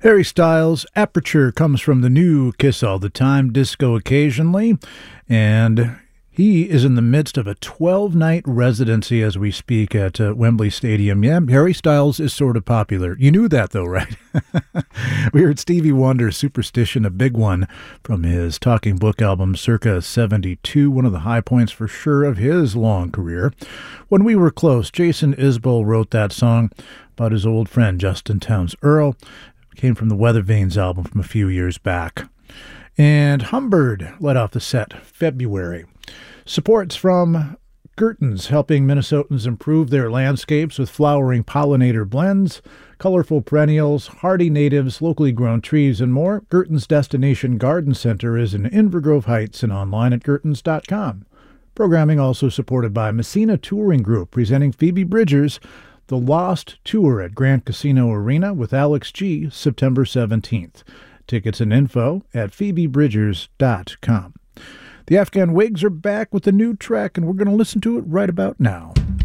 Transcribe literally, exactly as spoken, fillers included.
Harry Styles' Aperture comes from the new Kiss All the Time disco occasionally, and he is in the midst of a twelve-night residency as we speak at uh, Wembley Stadium. Yeah, Harry Styles is sort of popular. You knew that, though, right? We heard Stevie Wonder's Superstition, a big one, from his Talking Book album circa seventy-two, one of the high points for sure of his long career. When We Were Close, Jason Isbell wrote that song about his old friend Justin Townes Earle. Came from the Weather Vanes album from a few years back. And Humbird led off the set, February. Supports from Gurton's, helping Minnesotans improve their landscapes with flowering pollinator blends, colorful perennials, hardy natives, locally grown trees, and more. Gurton's Destination Garden Center is in Invergrove Heights and online at gurtons dot com. Programming also supported by Messina Touring Group, presenting Phoebe Bridgers' The Lost Tour at Grand Casino Arena with Alex G., September seventeenth. Tickets and info at phoebe bridgers dot com. The Afghan Wigs are back with a new track, and we're going to listen to it right about now.